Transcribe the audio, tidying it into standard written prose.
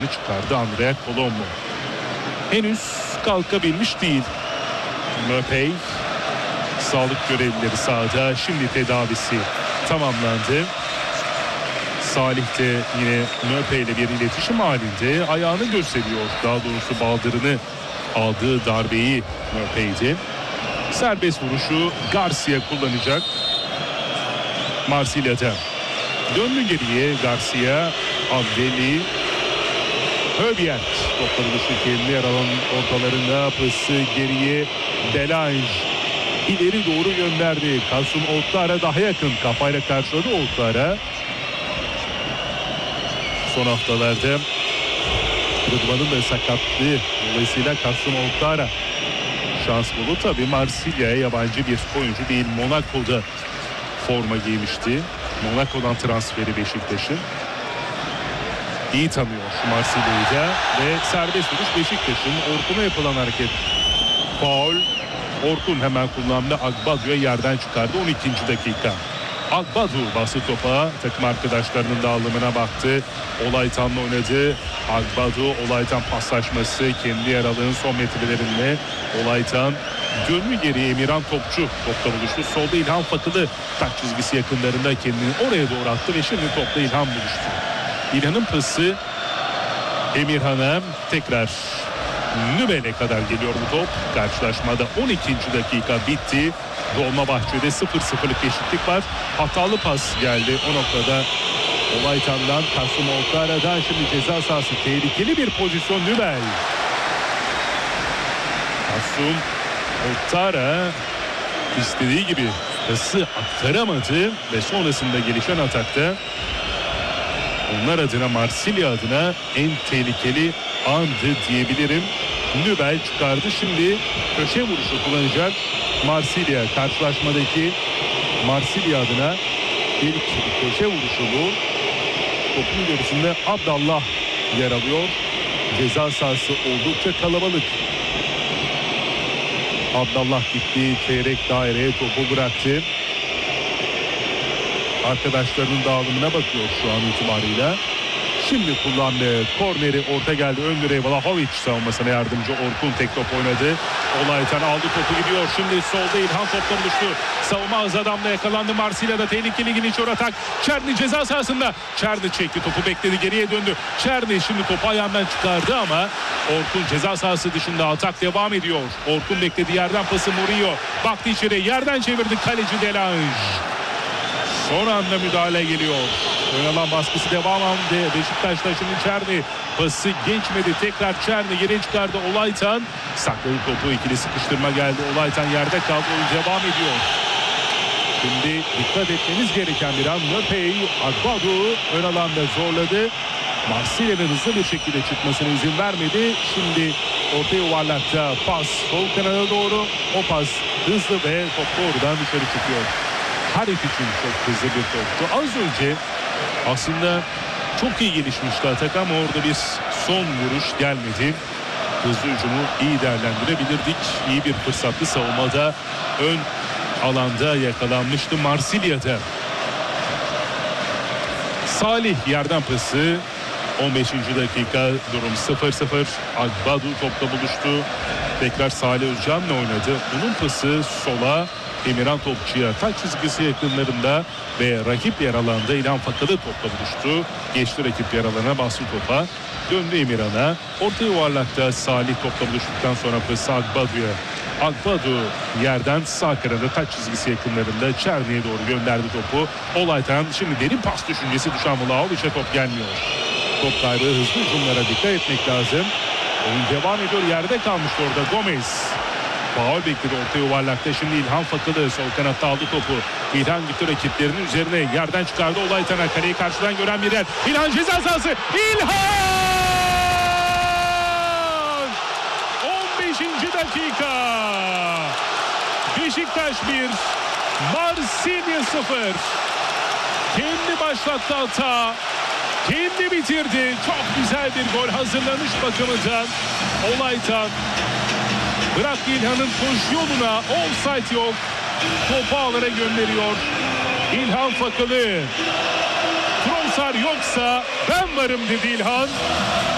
çıkardı Andrea Colombo. Henüz kalkabilmiş değil. Möpey, sağlık görevlileri sahada, şimdi tedavisi tamamlandı. Salih de yine Möpey ile bir iletişim halinde, ayağını gösteriyor. Daha doğrusu baldırını aldığı darbeyi Möpey'di. Serbest vuruşu Garcia kullanacak. Marsilya'da. Döndü geriye Garcia, Abdelli, Höbier. Topları dışı kendi yer alan ortalarında, pası geriye Delange. İleri doğru gönderdi. Kasım Ouattara daha yakın, kafayla karşıladı Ouattara. Son haftalarda Rıdvan'ın da sakatlığı dolayısıyla Kasım Ouattara şans buldu. Tabii Marsilya'ya yabancı bir oyuncu değil. Monaco'da forma giymişti. Monaco'dan transferi Beşiktaş'ın. İyi tanıyor Marsilya'yı da ve serbest vuruş Beşiktaş'ın. Orkun'a yapılan hareket faul. Orkun hemen kullandı. Agbadu'ya yerden çıkardı 12. dakika. Agbadu bastı topa, takım arkadaşlarının dağılımına baktı. Olaytan'la oynadı. Agbadu, Olaytan paslaşması kendi yer alanın son metrelerinde. Olaytan dönmü geriye, Emirhan Topçu topla buluştu. Solda İlhan Fakılı taç çizgisi yakınlarında kendini oraya doğru attı ve şimdi topla İlhan buluştu. İlhan'ın pası Emirhan'a, tekrar Nübel'e kadar geliyor bu top. Karşılaşmada 12. dakika bitti. Dolmabahçe'de 0-0'lık eşitlik var. Hatalı pas geldi o noktada. Olaytan'dan, Kasım Ouattara'dan, şimdi ceza sahası, tehlikeli bir pozisyon Nübel. Kasım Ouattara istediği gibi pası aktaramadı ve sonrasında gelişen atakta onlar adına, Marsilya adına en tehlikeli andı diyebilirim. Nübel çıkardı. Şimdi köşe vuruşu kullanacak Marsilya. Karşılaşmadaki Marsilya adına ilk köşe vuruşu bu. Topun gerisinde Abdallah yer alıyor. Ceza sahası oldukça kalabalık. Abdallah gitti. Çeyrek daireye topu bıraktı. Arkadaşlarının dağılımına bakıyor şu an itibarıyla. Şimdi kullandı. Korneri, orta geldi. Ön direğe Vlahovic savunmasına yardımcı. Orkun tek top oynadı. Olaytan aldı, topu gidiyor. Şimdi solda İlhan topla buluştu. Savunma az adamla yakalandı. Marsilya'da tehlikeli iniyor atak. Çerni ceza sahasında. Çerni çekti, topu bekledi, geriye döndü. Çerni şimdi topu ayağından çıkardı ama Orkun ceza sahası dışında, atak devam ediyor. Orkun bekledi, yerden pası Murillo. Baktı içeri, yerden çevirdi kaleci Delange. Son anda müdahale geliyor. Oynanan baskısı devam ediyor. Beşiktaş'ta şimdi Çerni. Pası geçmedi. Tekrar Çerni geri çıkardı. Olaytan sakladı topu. İkili sıkıştırma geldi. Olaytan yerde kaldı. Oyun devam ediyor. Şimdi dikkat etmeniz gereken bir an. Möpey, Agbadu ön alanda zorladı. Marsilya'nın hızlı bir şekilde çıkmasına izin vermedi. Şimdi orta yuvarlakta pas sol kanada doğru. O pas hızlı ve top doğrudan dışarı çıkıyor. Harit için çok hızlı bir toptu. Az önce aslında çok iyi gelişmişti atak ama orada bir son vuruş gelmedi. Hızlı hücumu iyi değerlendirebilirdik. İyi bir fırsatlı savunmada ön alanda yakalanmıştı Marsilya'da. Salih yerden pası. 15. dakika, durum 0-0. Agbadu topla buluştu. Tekrar Salih Özcan'la oynadı. Bunun pası sola, Emirhan Topçu'ya taç çizgisi yakınlarında ve rakip yer alanda İlhan Fakılı topla buluştu. Geçti rakip yer alana, bastı topa. Döndü Emirhan'a. Orta yuvarlakta Salih topla buluştuktan sonra pası Agbadu'ya. Agbadu yerden sağ kanada taç çizgisi yakınlarında Çerni'ye doğru gönderdi topu. Olaytan şimdi derin pas düşüncesi düşen Vlahovic'e top gelmiyor. Top kaybı, hızlı hücumlara dikkat etmek lazım. Oyun devam ediyor. Yerde kalmıştı orada Gomez. Faul bekledi orta yuvarlakta. Şimdi İlhan Fakılı sol kanatta aldı topu. İlhan gitti rakiplerinin üzerine. Yerden çıkardı Olaytan'a. Kaleyi karşıdan gören bir yer. İlhan ceza sahası. İlhan! 15. dakika. Beşiktaş 1. Marsilya 0. Kendi başlattı hata. Kendi bitirdi. Çok güzel bir gol hazırlanış bakımından. Olaytan bırak İlhan'ın koşu yoluna, offside yok. Topu ağlara gönderiyor. İlhan Fakılı. Trossard yoksa ben varım dedi İlhan.